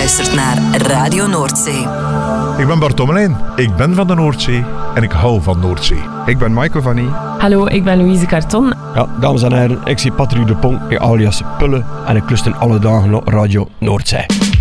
luistert naar Radio Noordzee. Ik ben Bart Tommelijn, ik ben van de Noordzee en ik hou van Noordzee. Ik ben Michael van Nie. Hallo, ik ben Louise Carton. Ja, dames en heren, ik zie Patrick de Pong, alias Pulle, en ik lust in alle dagen op Radio Noordzee.